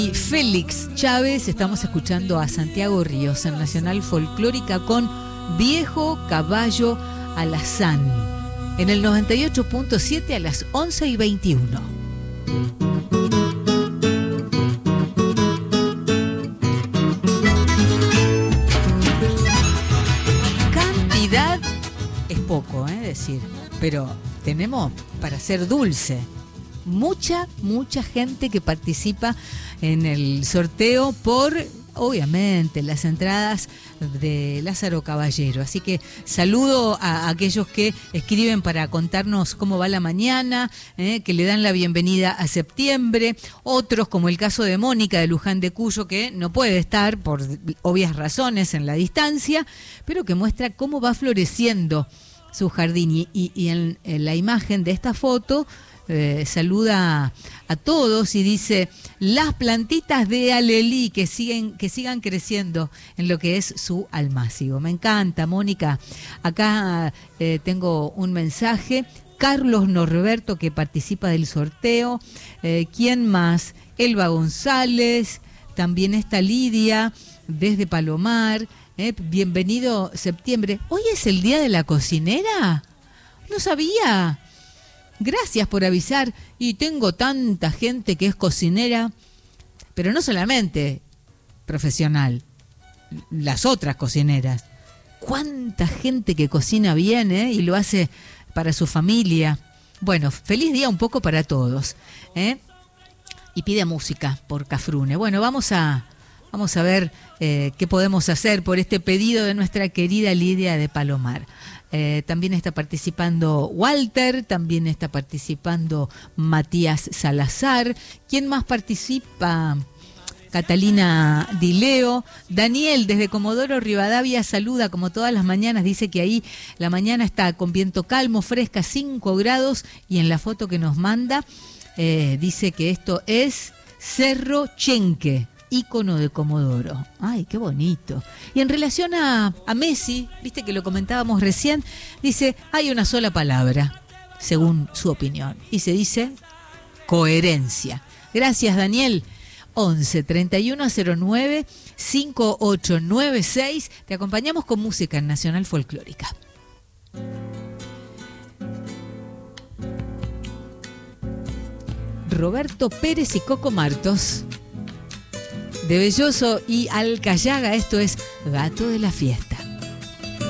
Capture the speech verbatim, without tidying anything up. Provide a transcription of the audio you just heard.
Y Félix Chávez, estamos escuchando a Santiago Ríos en Nacional Folclórica con Viejo Caballo Alazán, en el noventa y ocho punto siete a las once y veintiuno. Cantidad es poco, ¿eh? decir, pero tenemos para ser dulce. Mucha, mucha gente que participa en el sorteo por, obviamente, las entradas de Lázaro Caballero. Así que saludo a aquellos que escriben para contarnos cómo va la mañana, eh, que le dan la bienvenida a septiembre. Otros, como el caso de Mónica de Luján de Cuyo, que no puede estar por obvias razones en la distancia, pero que muestra cómo va floreciendo su jardín. Y, y, y en, en la imagen de esta foto Eh, saluda a todos y dice: las plantitas de alelí que siguen, que sigan creciendo en lo que es su almácigo. Me encanta, Mónica. Acá eh, tengo un mensaje. Carlos Norberto, que participa del sorteo. Eh, ¿Quién más? Elba González. También está Lidia desde Palomar. Eh, bienvenido septiembre. ¿Hoy es el día de la cocinera? No sabía. Gracias por avisar. Y tengo tanta gente que es cocinera, pero no solamente profesional, las otras cocineras. Cuánta gente que cocina bien, ¿eh? Y lo hace para su familia. Bueno, feliz día un poco para todos, ¿eh? Y pide música por Cafrune. Bueno, vamos a, vamos a ver eh, qué podemos hacer por este pedido de nuestra querida Lidia de Palomar. Eh, también está participando Walter, también está participando Matías Salazar. ¿Quién más participa? Catalina Dileo. Daniel desde Comodoro Rivadavia saluda como todas las mañanas, dice que ahí la mañana está con viento calmo, fresca, cinco grados, y en la foto que nos manda eh, dice que esto es Cerro Chenque, ícono de Comodoro. Ay, qué bonito. Y en relación a, a Messi, viste que lo comentábamos recién, dice, hay una sola palabra, según su opinión, y se dice coherencia. Gracias, Daniel. once treinta y uno cero nueve cincuenta y ocho noventa y seis. Te acompañamos con música en Nacional Folclórica. Roberto Pérez y Coco Martos. De Belloso y Alcayaga, esto es Gato de la Fiesta.